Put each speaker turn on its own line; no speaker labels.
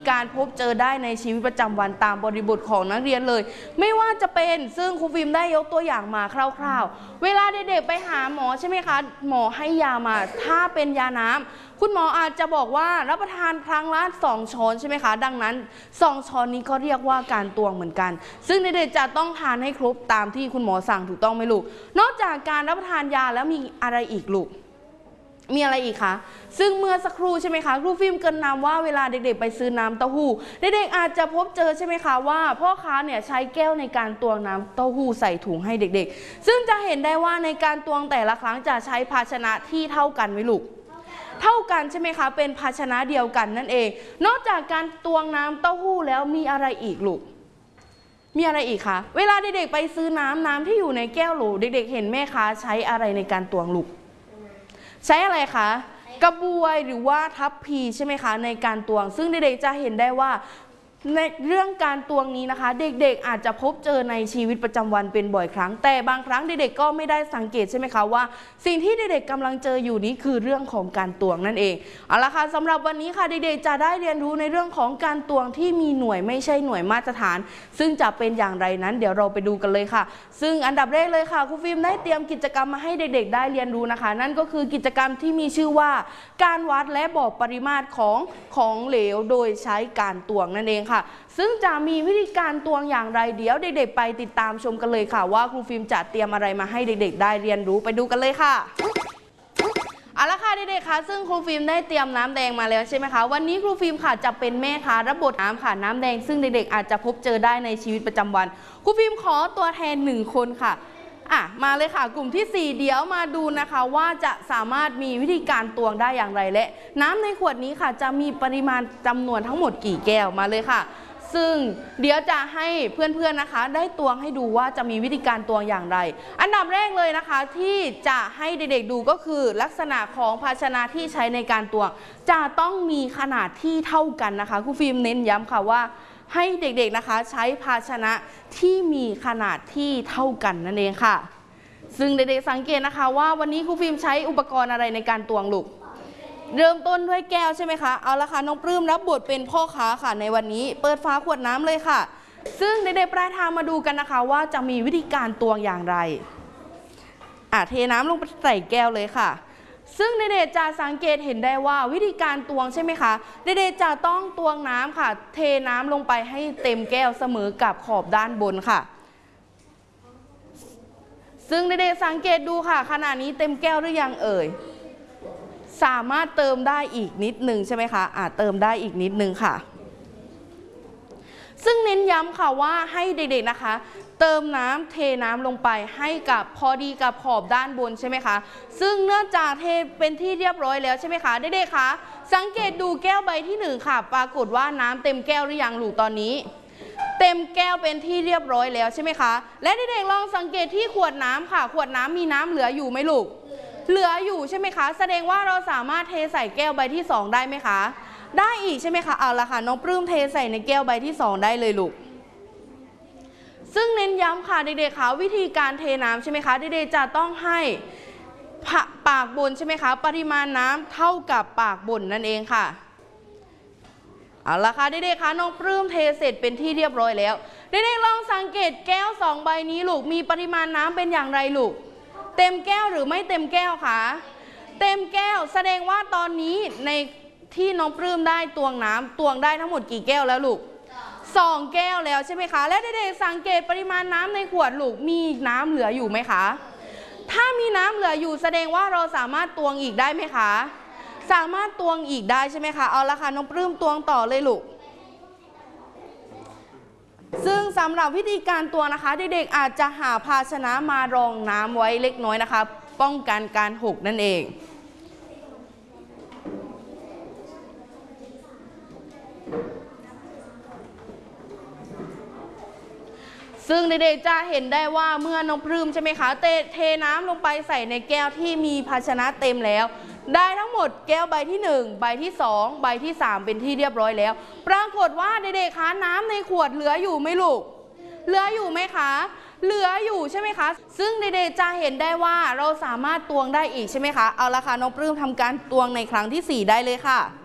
การพบเจอได้ในชีวิตประจำวันตามบริบทของนักเรียนเลยไม่ว่าจะเป็นซึ่งครูฟิล์มได้ยกตัวอย่างมาคร่าวๆเวลาเด็กๆไปหาหมอใช่ไหมคะหมอให้ยามาถ้าเป็นยาน้ำคุณหมออาจจะบอกว่ารับประทานครั้งละ2 ช้อนใช่ไหมคะดังนั้น2 ช้อนนี้ก็เรียกว่าการตวงเหมือนกันซึ่งเด็กๆจะต้องทานให้ครบตามที่คุณหมอสั่งถูกต้องไหมลูกนอกจากการรับประทานยาแล้วมีอะไรอีกลูกมีอะไรอีกคะซึ่งเมื่อสักครู่ใช่ไหมคะครูฟิล์มเกริ่นนำว่าเวลาเด็กๆไปซื้อน้ำเต้าหู้เด็กๆอาจจะพบเจอใช่ไหมคะว่าพ่อค้าเนี่ยใช้แก้วในการตวงน้ำเต้าหู้ใส่ถุงให้เด็กๆซึ่งจะเห็นได้ว่าในการตวงแต่ละครั้งจะใช้ภาชนะที่เท่ากันไหมลูกเท่ากันใช่ไหมคะเป็นภาชนะเดียวกันนั่นเองนอกจากการตวงน้ำเต้าหู้แล้วมีอะไรอีกลูกมีอะไรอีกคะเวลาเด็กๆไปซื้อน้ำที่อยู่ในแก้วโหลเด็กๆเห็นแม่ค้าใช้อะไรในการตวงลูกใช้อะไรคะกระบวยหรือว่าทัพพีใช่ไหมคะในการตวงซึ่งเด็กๆจะเห็นได้ว่าในเรื่องการตวงนี้นะคะเด็กๆอาจจะพบเจอในชีวิตประจำวันเป็นบ่อยครั้งแต่บางครั้งเด็กๆก็ไม่ได้สังเกตใช่ไหมคะว่าสิ่งที่เด็กๆกำลังเจออยู่นี้คือเรื่องของการตวงนั่นเองเอาละค่ะสำหรับวันนี้ค่ะเด็กๆจะได้เรียนรู้ในเรื่องของการตวงที่มีหน่วยไม่ใช่หน่วยมาตรฐานซึ่งจะเป็นอย่างไรนั้นเดี๋ยวเราไปดูกันเลยค่ะซึ่งอันดับแรกเลยค่ะครูฟิล์มได้เตรียมกิจกรรมมาให้เด็กๆได้เรียนรู้นะคะนั่นก็คือกิจกรรมที่มีชื่อว่าการวัดและบอกปริมาตรของเหลวโดยใช้การตวงนั่นเองค่ะซึ่งจะมีวิธีการตวงอย่างไรเดี๋ยวเด็กๆไปติดตามชมกันเลยค่ะว่าครูฟิล์มจะเตรียมอะไรมาให้เด็กๆได้เรียนรู้ไปดูกันเลยค่ะเอาละค่ะเด็กๆค่ะซึ่งครูฟิล์มได้เตรียมน้ำแดงมาแล้วใช่ไหมคะวันนี้ครูฟิล์มค่ะจะเป็นแม่ค้ารับบทน้ำค่ะน้ำแดงซึ่งเด็กๆอาจจะพบเจอได้ในชีวิตประจำวันครูฟิล์มขอตัวแทน1 คนค่ะมาเลยค่ะกลุ่มที่4เดี๋ยวมาดูนะคะว่าจะสามารถมีวิธีการตวงได้อย่างไรและน้ำในขวดนี้ค่ะจะมีปริมาณจำนวนทั้งหมดกี่แก้วมาเลยค่ะซึ่งเดี๋ยวจะให้เพื่อนๆนะคะได้ตวงให้ดูว่าจะมีวิธีการตวงอย่างไรอันดับแรกเลยนะคะที่จะให้เด็กๆดูก็คือลักษณะของภาชนะที่ใช้ในการตวงจะต้องมีขนาดที่เท่ากันนะคะครูฟิล์มเน้นย้ำค่ะว่าให้เด็กๆนะคะใช้ภาชนะที่มีขนาดที่เท่ากันนั่นเองค่ะซึ่งเด็กๆสังเกตนะคะว่าวันนี้ครูฟิล์มใช้อุปกรณ์อะไรในการตวงลูกเริ่มต้นด้วยแก้วใช่ไหมคะเอาละค่ะน้องปลื้มรับบทเป็นพ่อค้าค่ะในวันนี้เปิดฝาขวดน้ำเลยค่ะซึ่งเด็กๆปลายทางมาดูกันนะคะว่าจะมีวิธีการตวงอย่างไรเทน้ำลงไปใส่แก้วเลยค่ะซึ่งเด็กๆจะสังเกตเห็นได้ว่าวิธีการตวงใช่ไหมคะเด็กๆจะต้องตวงน้ำค่ะเทน้ำลงไปให้เต็มแก้วเสมอกับขอบด้านบนค่ะซึ่งเด็กๆสังเกตดูค่ะขณะนี้เต็มแก้วหรือยังเอ่ยสามารถเติมได้อีกนิดนึงใช่ไหมคะเติมได้อีกนิดนึงค่ะซึ่งเน้นย้ำค่ะว่าให้เด็กๆนะคะเติมน้ำเทน้ำลงไปให้กับพอดีกับขอบด้านบนใช่ไหมคะซึ่งเนื่องจากเทเป็นที่เรียบร้อยแล้วใช่ไหมคะเด็กๆคะสังเกตดูแก้วใบที่1ค่ะปรากฏว่าน้ำเต็มแก้วหรือยังลูกตอนนี้เต็มแก้วเป็นที่เรียบร้อยแล้วใช่ไหมคะและเด็กๆลองสังเกตที่ขวดน้ำค่ะขวดน้ำมีน้ำเหลืออยู่ไหมลูกเหลืออยู่ใช่ไหมคะแสดงว่าเราสามารถเทใส่แก้วใบที่2ได้ไหมคะได้อีกใช่ไหมคะเอาละค่ะน้องปลื้มเทใส่ในแก้วใบที่2ได้เลยลูกซึ่งเน้นย้ำค่ะเด็กๆคะวิธีการเทน้ำใช่ไหมคะเด็กๆจะต้องให้ปากบนใช่ไหมคะปริมาณน้ำเท่ากับปากบนนั่นเองค่ะเอาละค่ะเด็กๆคะน้องปลื้มเทเสร็จเป็นที่เรียบร้อยแล้วเด็กๆลองสังเกตแก้ว2ใบนี้ลูกมีปริมาณน้ำเป็นอย่างไรลูกเต็มแก้วหรือไม่เต็มแก้วคะเต็มแก้วแสดงว่าตอนนี้ในที่น้องปลื้มได้ตวงน้ำตวงได้ทั้งหมดกี่แก้วแล้วลูก2 แก้วแล้วใช่ไหมคะและเด็กๆสังเกตปริมาณน้ำในขวดลูกมีน้ำเหลืออยู่ไหมคะถ้ามีน้ำเหลืออยู่แสดงว่าเราสามารถตวงอีกได้ไหมคะสามารถตวงอีกได้ใช่ไหมคะเอาละค่ะน้องปลื้มตวงต่อเลยลูกซึ่งสำหรับวิธีการตวงนะคะเด็กๆอาจจะหาภาชนะมารองน้ำไว้เล็กน้อยนะคะป้องกันการหกนั่นเองซึ่งเด็กๆจะเห็นได้ว่าเมื่อน้องปลื้มใช่ไหมคะเทน้ำลงไปใส่ในแก้วที่มีภาชนะเต็มแล้วได้ทั้งหมดแก้วใบที่1ใบที่2ใบที่3เป็นที่เรียบร้อยแล้วปรากฏว่าเด็กๆคะน้ำในขวดเหลืออยู่ไหมลูกเหลืออยู่ไหมคะเหลืออยู่ใช่ไหมคะซึ่งเด็กๆจะเห็นได้ว่าเราสามารถตวงได้อีกใช่ไหมคะเอาละค่ะน้องปลื้มทำการตวงในครั้งที่4ได้เลยค่ะ